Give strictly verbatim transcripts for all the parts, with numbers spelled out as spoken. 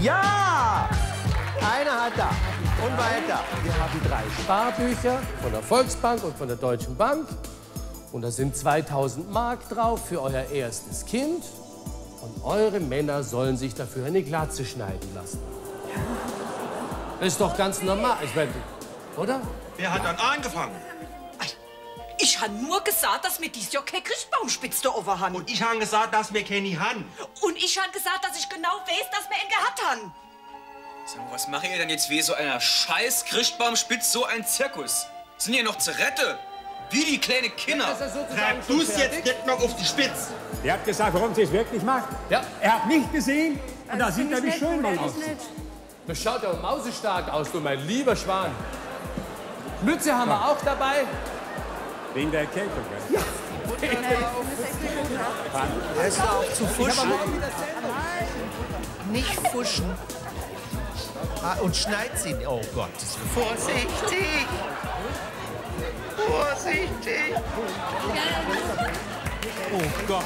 Ja! Einer hat da. Und weiter. Wir haben drei Sparbücher von der Volksbank und von der Deutschen Bank. Und da sind zweitausend Mark drauf für euer erstes Kind. Und eure Männer sollen sich dafür eine Glatze schneiden lassen. Das ist doch ganz normal, ich meine, oder? Wer hat dann angefangen? Ich habe nur gesagt, dass mir dieses Jahr keine Christbaumspitze da oben haben. Und ich habe gesagt, dass wir keine haben. Und ich habe gesagt, dass ich genau weiß, dass wir ihn gehabt haben. Sag mal, was macht ihr denn jetzt wie so einer scheiß Christbaumspitz, so ein Zirkus? Sind hier noch Zerrette? Wie die kleine Kinder. Treib du's jetzt nicht noch auf die Spitze. Er hat gesagt, warum sie es wirklich macht. Ja. Er hat nicht gesehen und da sieht er, wie schön man aussieht. Das schaut ja mausestark aus, du mein lieber Schwan. Mütze haben wir auch dabei. Wegen der Erkältung, gell? Hörst du auf zu fuschen? Nicht fuschen. Ah, und schneid sie. Oh Gott. Vorsichtig. Vorsichtig. Oh Gott.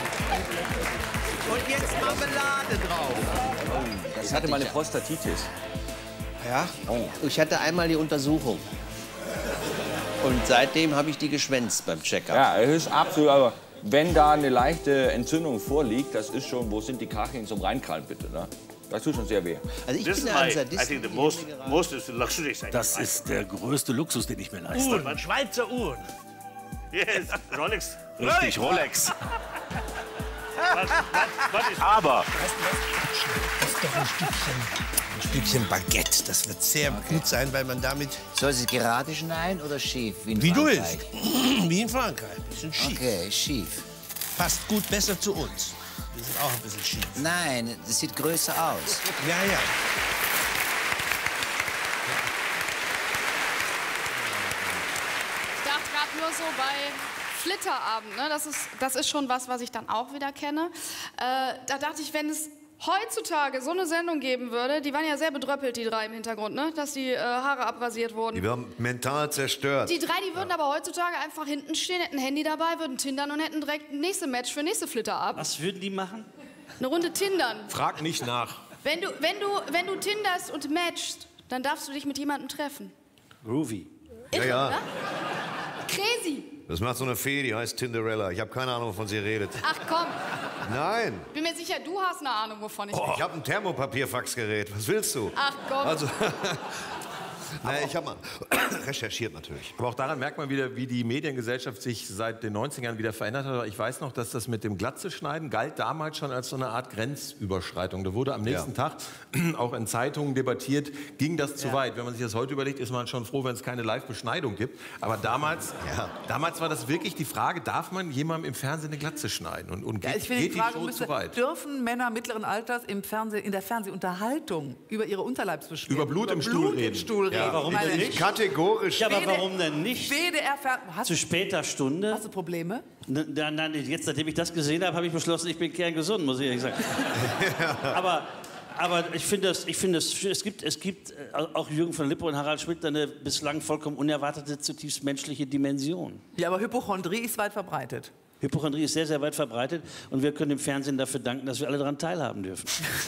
Und jetzt Marmelade drauf. Ich hatte mal eine Prostatitis. Ja? Ich hatte einmal die Untersuchung. Und seitdem habe ich die geschwänzt beim Check-up. Ja, es ist absolut, aber wenn da eine leichte Entzündung vorliegt, das ist schon, wo sind die Kacheln zum Reinkrallen, bitte, ne? Das tut schon sehr weh. Also ich bin ein Sadist. Das ist der größte Luxus, den ich mir leiste. Uhren, man Schweizer Uhren. Yes, Rolex. Richtig, Rolex. Was, was, was ist Aber Das ist doch ein Stückchen, ein Stückchen Baguette. Das wird sehr gut sein, weil man damit... Soll sie gerade schneiden oder schief? Wie, in Wie du Frankreich? willst. Wie in Frankreich. Bisschen schief. Okay, schief. Passt gut besser zu uns. Wir sind auch ein bisschen schief. Nein, das sieht größer aus. Ja, ja. Ich dachte gerade nur so bei Flitterabend, ne? das, ist, das ist schon was, was ich dann auch wieder kenne. Äh, da dachte ich, wenn es heutzutage so eine Sendung geben würde, die waren ja sehr bedröppelt, die drei im Hintergrund, ne? Dass die äh, Haare abrasiert wurden. Die werden mental zerstört. Die drei, die würden ja. aber heutzutage einfach hinten stehen, hätten ein Handy dabei, würden tindern und hätten direkt ein nächstes Match für nächste Flitterabend. Was würden die machen? Eine Runde tindern. Frag nicht nach. Wenn du, wenn du, wenn du tinderst und matchst, dann darfst du dich mit jemandem treffen. Groovy. Ja, ja. Oder? Crazy. Das macht so eine Fee, die heißt Tinderella. Ich habe keine Ahnung, wovon sie redet. Ach komm. Nein. Bin mir sicher, du hast eine Ahnung, wovon ich Oh, rede. ich habe ein Thermopapierfaxgerät. Was willst du? Ach komm. Also, naja, ich habe mal recherchiert natürlich. Aber auch daran merkt man wieder, wie die Mediengesellschaft sich seit den neunzigern wieder verändert hat. Ich weiß noch, dass das mit dem Glatzeschneiden galt damals schon als so eine Art Grenzüberschreitung. Da wurde am nächsten ja. Tag auch in Zeitungen debattiert, ging das zu ja. weit. Wenn man sich das heute überlegt, ist man schon froh, wenn es keine Live-Beschneidung gibt. Aber damals, ja. damals war das wirklich die Frage, darf man jemandem im Fernsehen eine Glatze schneiden? Und, und ja, geht, ich finde geht die Frage, die Show müsste, zu weit? Dürfen Männer mittleren Alters im Fernsehen, in der Fernsehunterhaltung über ihre Unterleibsbeschwerden, über Blut, über im, Blut Stuhl im reden? Stuhl reden? Ja, warum denn nicht? Kategorisch. Ja, aber warum denn nicht? W D R hast Zu später Stunde. Hast du Probleme? Nein, nein, jetzt, nachdem ich das gesehen habe, habe ich beschlossen, ich bin kerngesund, muss ich ehrlich sagen. aber, aber ich finde, das, ich finde das, es gibt, es gibt auch Jürgen von Lippe und Harald Schmidt eine bislang vollkommen unerwartete, zutiefst menschliche Dimension. Ja, aber Hypochondrie ist weit verbreitet. Hypochondrie ist sehr, sehr weit verbreitet und wir können dem Fernsehen dafür danken, dass wir alle daran teilhaben dürfen.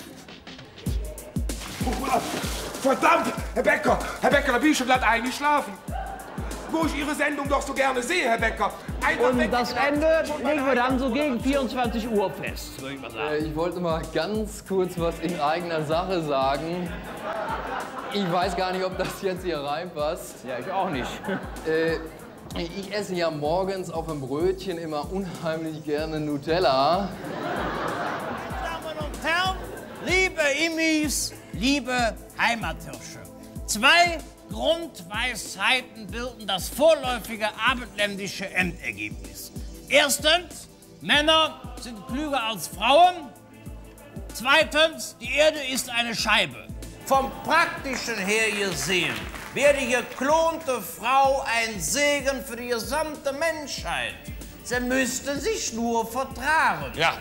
Verdammt, Herr Becker, Herr Becker, da bin ich schon glatt eingeschlafen. Wo ich Ihre Sendung doch so gerne sehe, Herr Becker. Einfach Und das Ende legen wir dann so gegen vierundzwanzig Uhr fest, würde ich mal sagen. Äh, ich wollte mal ganz kurz was in eigener Sache sagen. Ich weiß gar nicht, ob das jetzt hier reinpasst. Ja, ich auch nicht. Äh, ich esse ja morgens auf dem Brötchen immer unheimlich gerne Nutella. Meine Damen und Herren, liebe Immis, liebe Heimathirsche. Zwei Grundweisheiten bilden das vorläufige abendländische Endergebnis. Erstens, Männer sind klüger als Frauen. Zweitens, die Erde ist eine Scheibe. Vom Praktischen her gesehen wäre die geklonte Frau ein Segen für die gesamte Menschheit. Sie müssten sich nur vertragen. Ja.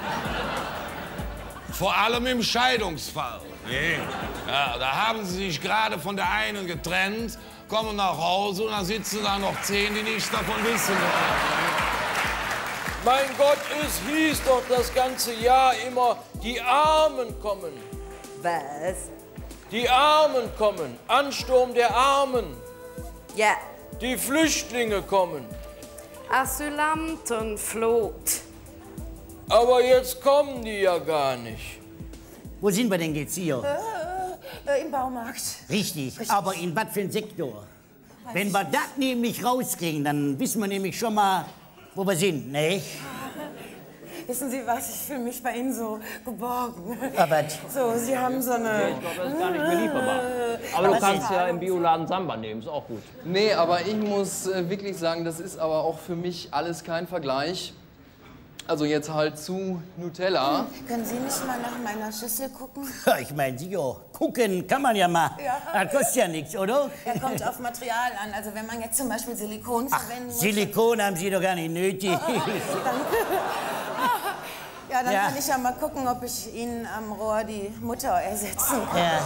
Vor allem im Scheidungsfall. Ja, da haben sie sich gerade von der einen getrennt, kommen nach Hause und dann sitzen da noch zehn, die nichts davon wissen. Mein Gott, es hieß doch das ganze Jahr immer, die Armen kommen. Was? Die Armen kommen. Ansturm der Armen. Ja. Die Flüchtlinge kommen. Asylantenflut. Aber jetzt kommen die ja gar nicht. Wo sind wir denn jetzt hier? Äh, äh, im Baumarkt. Richtig. Richtig. Aber in was für ein Sektor? Wenn wir das nämlich rauskriegen, dann wissen wir nämlich schon mal, wo wir sind, ne? Wissen Sie was, ich fühle mich bei Ihnen so geborgen. Aber so, Sie haben so eine... Ich glaube, das ist gar nicht mehr lieferbar. Aber du kannst ja im Bioladen Samba nehmen, ist auch gut. Nee, aber ich muss äh, wirklich sagen, das ist aber auch für mich alles kein Vergleich. Also jetzt halt zu Nutella. Hm, können Sie nicht mal nach meiner Schüssel gucken? Ich meine, sicher, gucken kann man ja mal. Ja. Das kostet ja nichts, oder? Ja, kommt auf Material an. Also wenn man jetzt zum Beispiel Silikon Ach, verwenden muss... Silikon haben Sie doch gar nicht nötig. Ja, dann Ja. kann ich ja mal gucken, ob ich Ihnen am Rohr die Mutter ersetzen kann. Ja.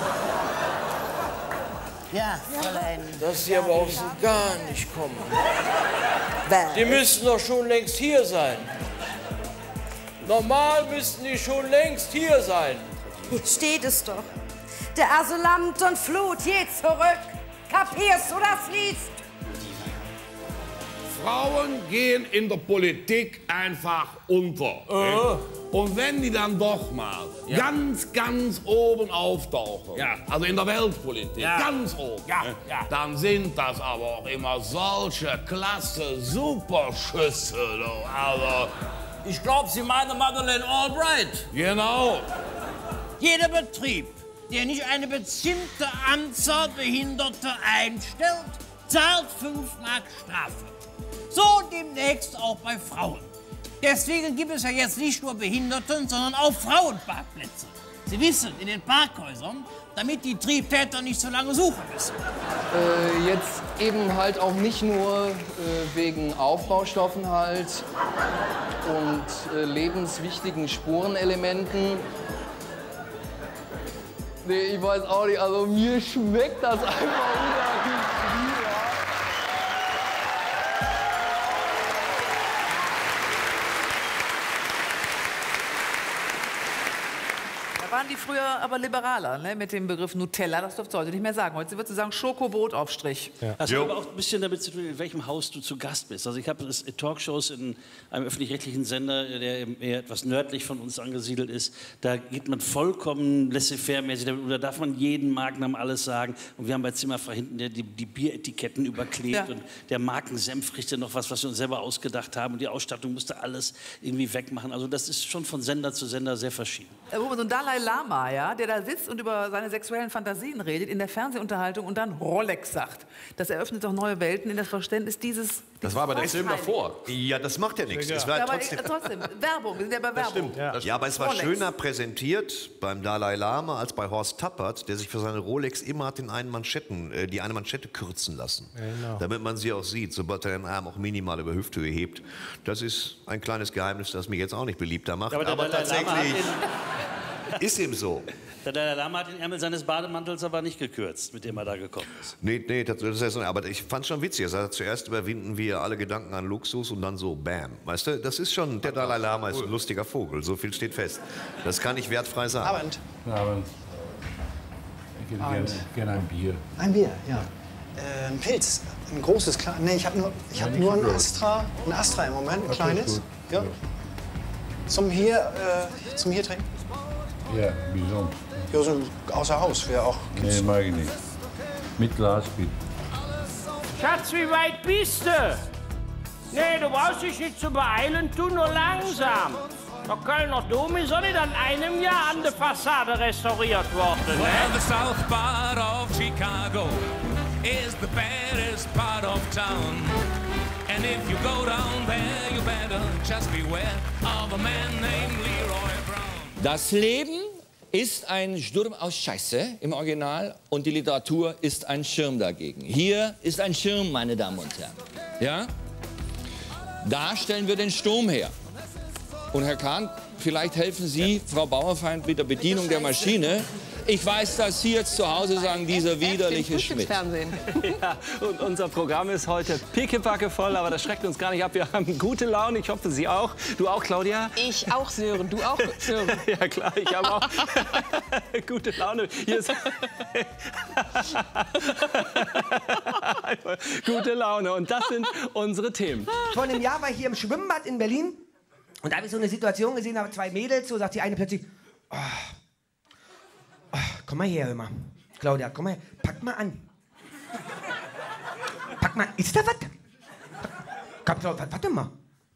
Ja, Fräulein. Dass sie aber auch so gar nicht kommen. Die müssten doch schon längst hier sein. Normal müssten die schon längst hier sein. Hier steht es doch. Der Asylantenflut, je zurück. Kapierst du das Lied? Frauen gehen in der Politik einfach unter. Äh. Und wenn die dann doch mal Ja. ganz, ganz oben auftauchen, Ja. also in der Weltpolitik, Ja. ganz oben, Ja, ne, ja. dann sind das aber auch immer solche klasse Superschüsse. du. Also, Ich glaube, Sie meinen Madeleine Albright. genau. Jeder Betrieb, der nicht eine bestimmte Anzahl Behinderter einstellt, zahlt fünf Mark Strafe. So demnächst auch bei Frauen. Deswegen gibt es ja jetzt nicht nur Behinderten, sondern auch Frauenparkplätze. Sie wissen, in den Parkhäusern, damit die Triebtäter nicht so lange suchen müssen. Äh, jetzt eben halt auch nicht nur äh, wegen Aufbaustoffen halt und äh, lebenswichtigen Spurenelementen. Nee, ich weiß auch nicht, also mir schmeckt das einfach unheimlich. Da waren die früher aber liberaler, ne? Mit dem Begriff Nutella. Das dürft ihr heute nicht mehr sagen. Heute würdest du sagen Schokobrotaufstrich. Das hat aber auch ein bisschen damit zu tun, in welchem Haus du zu Gast bist. Also ich habe Talkshows in einem öffentlich-rechtlichen Sender, der eben eher etwas nördlich von uns angesiedelt ist. Da geht man vollkommen laissez-faire-mäßig damit. Da darf man jeden Markennamen alles sagen. Und wir haben bei Zimmerfrei hinten die, die, die Bieretiketten überklebt. Ja. Und der Markensenf kriegte noch was, was wir uns selber ausgedacht haben. Und die Ausstattung musste alles irgendwie wegmachen. Also das ist schon von Sender zu Sender sehr verschieden. Da wo man so ein Dalai Lama, ja, der da sitzt und über seine sexuellen Fantasien redet in der Fernsehunterhaltung und dann Rolex sagt. Das eröffnet doch neue Welten in das Verständnis dieses... Das war aber der Film davor. Ja, das macht ja nichts. Es war Ja, aber trotzdem, äh, trotzdem, Werbung, wir sind ja bei Werbung. ja, aber es war Rolex. schöner präsentiert beim Dalai Lama als bei Horst Tappert, der sich für seine Rolex immer hat den einen Manschetten, äh, die eine Manschette kürzen lassen. Genau. Damit man sie auch sieht, sobald er den Arm auch minimal über Hüfthöhe hebt. Das ist ein kleines Geheimnis, das mich jetzt auch nicht beliebter macht. Aber der aber Dalai Lama hat tatsächlich ist ihm so. Der Dalai Lama hat den Ärmel seines Bademantels aber nicht gekürzt, mit dem er da gekommen ist. Nee, nee, das ist ja so, aber ich fand schon witzig. Er sagt, zuerst überwinden wir alle Gedanken an Luxus und dann so, bam. Weißt du, das ist schon, der Dalai Lama ist ein lustiger Vogel, so viel steht fest. Das kann ich wertfrei sagen. Abend. Guten Abend. Ich hätte gerne, Abend. gerne ein Bier. Ein Bier, ja. Äh, ein Pilz, ein großes, klar. Nee, ich habe nur, ich Ja, hab nicht nur so ein groß. Astra, ein Astra im Moment, ein Okay, kleines. gut. Ja. Zum hier, äh, zum hier trinken. Ja, wieso? Ja, so außer Haus wäre auch. Nee, mag ich nicht. Mit Glas, bitte. Schatz, wie weit bist du? Nee, du brauchst dich nicht zu beeilen, tu nur langsam. Der Kölner Dom ist auch nicht an einem Jahr an der Fassade restauriert worden. Well, Ne? the south part of Chicago is the baddest part of town. And if you go down there, you better just beware of a man named Leroy Brown. Das Leben ist ein Sturm aus Scheiße im Original und die Literatur ist ein Schirm dagegen. Hier ist ein Schirm, meine Damen und Herren. Ja? Da stellen wir den Sturm her. Und Herr Kahn, vielleicht helfen Sie Frau Bauerfeind mit der Bedienung der Maschine, Ich weiß, dass Sie jetzt zu Hause sagen, dieser widerliche Schmidt. Ja, und unser Programm ist heute pickepacke voll, aber das schreckt uns gar nicht ab. Wir haben gute Laune, ich hoffe, Sie auch. Du auch, Claudia? Ich auch, Sören. Du auch, Sören. Ja, klar, ich habe auch gute Laune. Hier ist gute Laune und das sind unsere Themen. Vor einem Jahr war ich hier im Schwimmbad in Berlin und da habe ich so eine Situation gesehen, da haben zwei Mädels, so sagt die eine plötzlich, oh, oh, komm mal her, hör mal. Claudia, komm mal her, pack mal an. Pack mal, ist da was? Komm, Claudia, warte mal.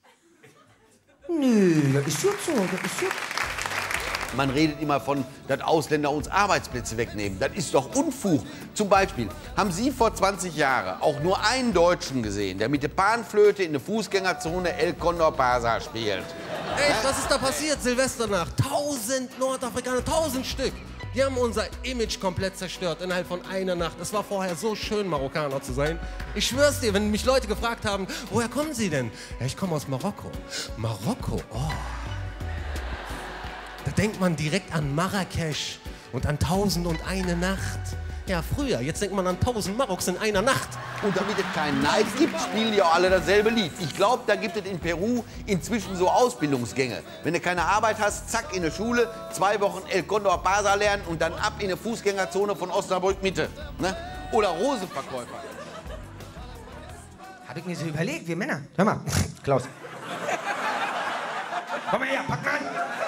Nö, das ist gut so, das ist gut. Man redet immer von, dass Ausländer uns Arbeitsplätze wegnehmen. Das ist doch Unfug. Zum Beispiel, haben Sie vor zwanzig Jahren auch nur einen Deutschen gesehen, der mit der Panflöte in der Fußgängerzone El Condor Pasa spielt? Echt, was ist da passiert, Silvesternacht? Tausend Nordafrikaner, tausend Stück. Die haben unser Image komplett zerstört innerhalb von einer Nacht. Es war vorher so schön, Marokkaner zu sein. Ich schwör's dir, wenn mich Leute gefragt haben, woher kommen Sie denn? Ja, ich komme aus Marokko. Marokko, oh. Da denkt man direkt an Marrakesch und an Tausend und eine Nacht. Ja, früher. Jetzt denkt man an Tausend Maroks in einer Nacht. Und damit es keinen Neid gibt, spielen die auch alle dasselbe Lied. Ich glaube, da gibt es in Peru inzwischen so Ausbildungsgänge. Wenn du keine Arbeit hast, zack, in der Schule, zwei Wochen El Condor Pasa lernen und dann ab in eine Fußgängerzone von Osnabrück Mitte. Ne? Oder Rosenverkäufer. Hab ich mir so überlegt, wir Männer. Hör mal, Klaus. Komm mal her, pack mal an.